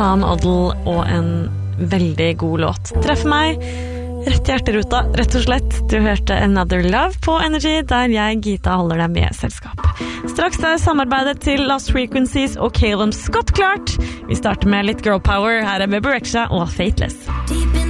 Tom Odell og en veldig god låt. Treffer meg rett i hjerteruta, rett og slett. Du hørte Another Love på Energy, der jeg, Gita, holder deg med selskap. Straks er samarbeidet til Lost Frequencies og Calum Scott klart. Vi starter med litt girl power. Her er Bebe Rexha og Fateless.